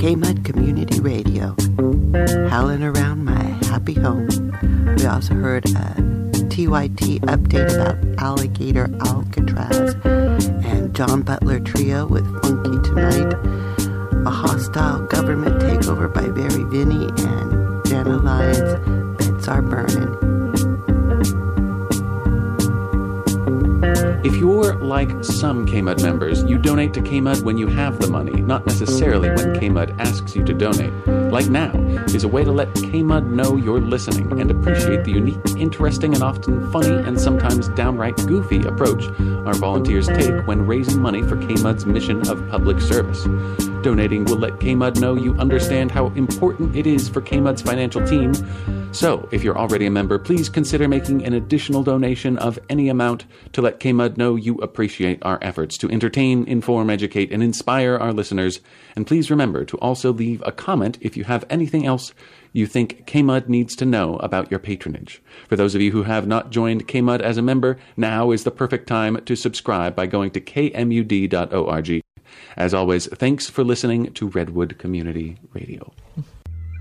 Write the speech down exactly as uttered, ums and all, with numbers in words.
K-Mud Community Radio, howling around my happy home. We also heard a T Y T update about Alligator Alcatraz and John Butler Trio with Funky Tonight, a hostile government takeover by Barry Vinny and Jana Lyons, Beds Are Burning. If you're like some K-Mud members, you donate to K-Mud when you have the money, not necessarily when K-Mud asks you to donate. Like now is a way to let K-Mud know you're listening and appreciate the unique, interesting, and often funny and sometimes downright goofy approach our volunteers take when raising money for K-Mud's mission of public service. Donating will let K-Mud know you understand how important it is for K-Mud's financial team. So, if you're already a member, please consider making an additional donation of any amount to let K-Mud know you appreciate our efforts to entertain, inform, educate, and inspire our listeners. And please remember to also leave a comment if you have anything else you think K-Mud needs to know about your patronage. For those of you who have not joined K-Mud as a member, now is the perfect time to subscribe by going to k m u d dot org. As always, thanks for listening to Redwood Community Radio.